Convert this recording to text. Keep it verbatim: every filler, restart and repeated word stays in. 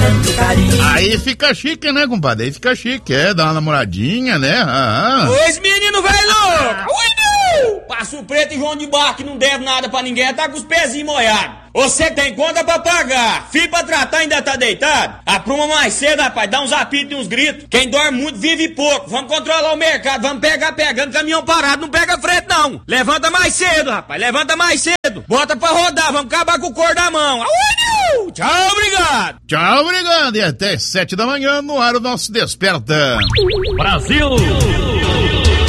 tanto carinho. Aí fica chique, né, compadre? Aí fica chique, é, dá uma namoradinha, né? Ah. Oi, menino velho louco! Ui, meu! Passo Preto e João de Barro, que não deve nada pra ninguém, tá com os pezinhos molhados. Você tem conta pra pagar, filho pra tratar ainda tá deitado? Apruma mais cedo, rapaz, dá uns apitos e uns gritos. Quem dorme muito vive pouco. Vamos controlar o mercado, vamos pegar pegando, caminhão parado, não pega frete não. Levanta mais cedo, rapaz, levanta mais cedo. Bota pra rodar, vamos acabar com o cor da mão. Ui, tchau, obrigado. Tchau, obrigado. E até sete da manhã no ar o nosso Desperta. Brasil!